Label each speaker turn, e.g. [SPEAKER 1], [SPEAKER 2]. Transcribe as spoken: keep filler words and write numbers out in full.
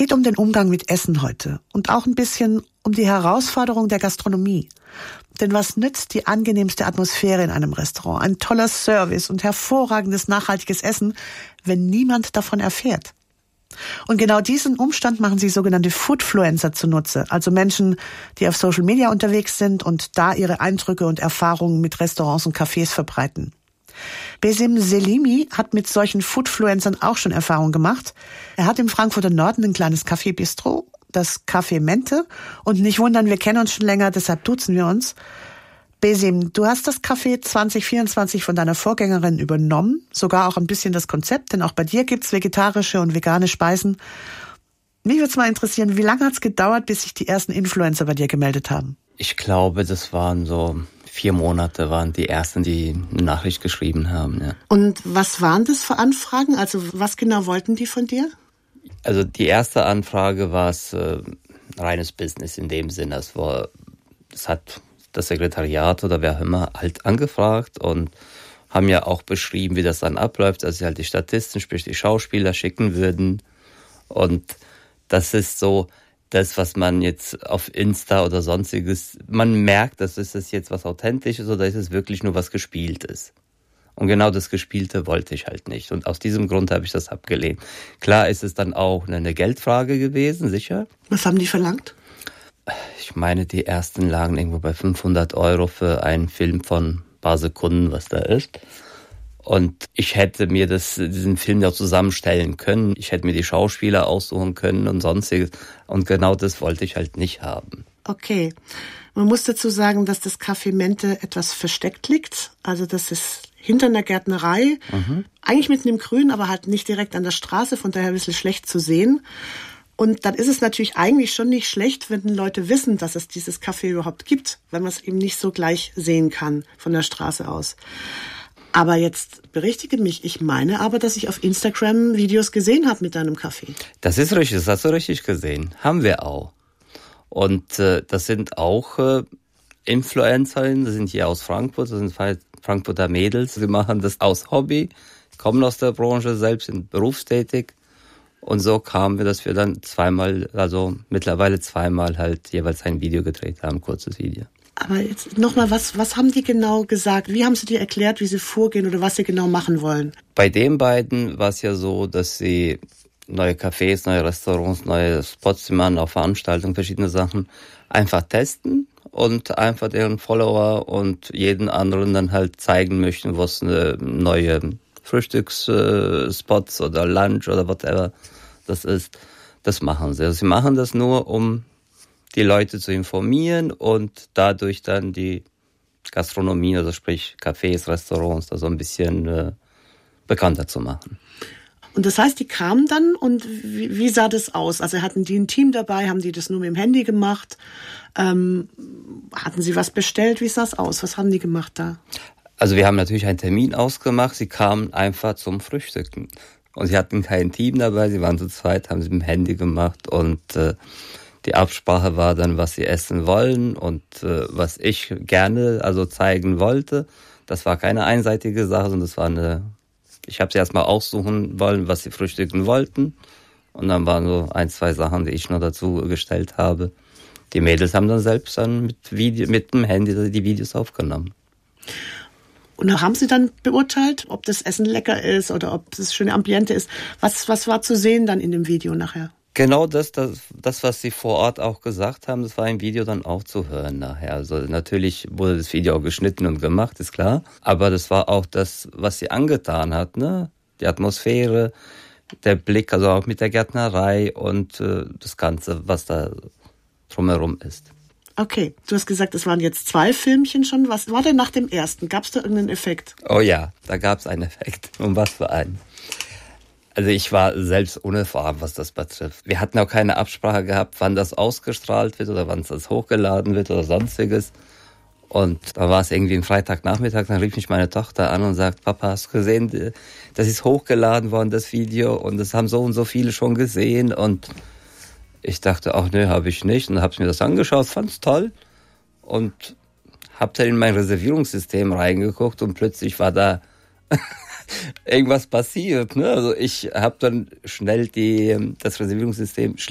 [SPEAKER 1] geht um den Umgang mit Essen heute und auch ein bisschen um die Herausforderung der Gastronomie. Denn was nützt die angenehmste Atmosphäre in einem Restaurant, ein toller Service und hervorragendes nachhaltiges Essen, wenn niemand davon erfährt? Und genau diesen Umstand machen sich sogenannte Foodfluencer zunutze, also Menschen, die auf Social Media unterwegs sind und da ihre Eindrücke und Erfahrungen mit Restaurants und Cafés verbreiten. Besim Selimi hat mit solchen Foodfluencern auch schon Erfahrung gemacht. Er hat im Frankfurter Norden ein kleines Café-Bistro, das Café Mente. Und nicht wundern, wir kennen uns schon länger, deshalb duzen wir uns. Besim, du hast das Café zwanzig vierundzwanzig von deiner Vorgängerin übernommen, sogar auch ein bisschen das Konzept, denn auch bei dir gibt's vegetarische und vegane Speisen. Mich würde es mal interessieren, wie lange hat's gedauert, bis sich die ersten Influencer bei dir gemeldet haben?
[SPEAKER 2] Ich glaube, das waren so vier Monate, waren die ersten, die eine Nachricht geschrieben haben. Ja.
[SPEAKER 1] Und was waren das für Anfragen? Also was genau wollten die von dir?
[SPEAKER 2] Also die erste Anfrage war es äh, reines Business in dem Sinne. Es war, das hat das Sekretariat oder wer auch immer halt angefragt und haben ja auch beschrieben, wie das dann abläuft, dass sie halt die Statisten, sprich die Schauspieler schicken würden. Und das ist so das, was man jetzt auf Insta oder sonstiges, man merkt, dass ist es jetzt was Authentisches oder ist es wirklich nur was Gespieltes. Und genau das Gespielte wollte ich halt nicht. Und aus diesem Grund habe ich das abgelehnt. Klar ist es dann auch eine Geldfrage gewesen, sicher.
[SPEAKER 1] Was haben die verlangt?
[SPEAKER 2] Ich meine, die ersten lagen irgendwo bei fünfhundert Euro für einen Film von ein paar Sekunden, was da ist. Und ich hätte mir das, diesen Film ja zusammenstellen können. Ich hätte mir die Schauspieler aussuchen können und sonstiges. Und genau das wollte ich halt nicht haben.
[SPEAKER 1] Okay. Man muss dazu sagen, dass das Café Mente etwas versteckt liegt. Also das ist hinter einer Gärtnerei. Mhm. Eigentlich mitten im Grün, aber halt nicht direkt an der Straße. Von daher ein bisschen schlecht zu sehen. Und dann ist es natürlich eigentlich schon nicht schlecht, wenn Leute wissen, dass es dieses Café überhaupt gibt, wenn man es eben nicht so gleich sehen kann von der Straße aus. Aber jetzt berichtige mich, ich meine aber, dass ich auf Instagram Videos gesehen habe mit deinem Café.
[SPEAKER 2] Das ist richtig, das hast du richtig gesehen. Haben wir auch. Und äh, das sind auch äh, Influencerinnen, das sind hier aus Frankfurt, das sind Frankfurter Mädels. Sie machen das aus Hobby, kommen aus der Branche, selbst sind berufstätig. Und so kamen wir, dass wir dann zweimal, also mittlerweile zweimal halt jeweils ein Video gedreht haben, kurzes Video.
[SPEAKER 1] Aber jetzt nochmal, was, was haben die genau gesagt? Wie haben sie dir erklärt, wie sie vorgehen oder was sie genau machen wollen?
[SPEAKER 2] Bei den beiden war es ja so, dass sie neue Cafés, neue Restaurants, neue Spots machen, auch Veranstaltungen, verschiedene Sachen, einfach testen und einfach deren Follower und jeden anderen dann halt zeigen möchten, was eine neue Frühstücksspots oder Lunch oder whatever das ist. Das machen sie. Also sie machen das nur, um die Leute zu informieren und dadurch dann die Gastronomie, also sprich Cafés, Restaurants, da so ein bisschen äh, bekannter zu machen.
[SPEAKER 1] Und das heißt, die kamen dann und wie, wie sah das aus? Also hatten die ein Team dabei, haben die das nur mit dem Handy gemacht? Ähm, hatten sie was bestellt? Wie sah es aus? Was haben die gemacht da?
[SPEAKER 2] Also wir haben natürlich einen Termin ausgemacht, sie kamen einfach zum Frühstücken. Und sie hatten kein Team dabei, sie waren zu zweit, haben sie mit dem Handy gemacht und äh, die Absprache war dann, was sie essen wollen und äh, was ich gerne also zeigen wollte. Das war keine einseitige Sache, sondern das war eine, ich habe sie erstmal aussuchen wollen, was sie frühstücken wollten. Und dann waren so ein, zwei Sachen, die ich noch dazu gestellt habe. Die Mädels haben dann selbst dann mit, Video, mit dem Handy die Videos aufgenommen.
[SPEAKER 1] Und haben Sie dann beurteilt, ob das Essen lecker ist oder ob das schöne Ambiente ist? Was, was war zu sehen dann in dem Video nachher?
[SPEAKER 2] Genau das, das, das, was Sie vor Ort auch gesagt haben, das war im Video dann auch zu hören nachher. Also natürlich wurde das Video auch geschnitten und gemacht, ist klar. Aber das war auch das, was sie angetan hat, ne? Die Atmosphäre, der Blick, also auch mit der Gärtnerei und äh, das Ganze, was da drumherum ist.
[SPEAKER 1] Okay, du hast gesagt, es waren jetzt zwei Filmchen schon. Was war denn nach dem ersten? Gab es da irgendeinen Effekt?
[SPEAKER 2] Oh ja, da gab es einen Effekt. Und was für einen? Also ich war selbst unerfahren, was das betrifft. Wir hatten auch keine Absprache gehabt, wann das ausgestrahlt wird oder wann das hochgeladen wird oder sonstiges. Und da war es irgendwie ein Freitagnachmittag, dann rief mich meine Tochter an und sagt, Papa, hast du gesehen, das ist hochgeladen worden, das Video, und das haben so und so viele schon gesehen. Und ich dachte, ach nö, habe ich nicht. Und habe mir das angeschaut, fand es toll und habe dann in mein Reservierungssystem reingeguckt und plötzlich war da irgendwas passiert. Ne? Also ich habe dann schnell die, das Reservierungssystem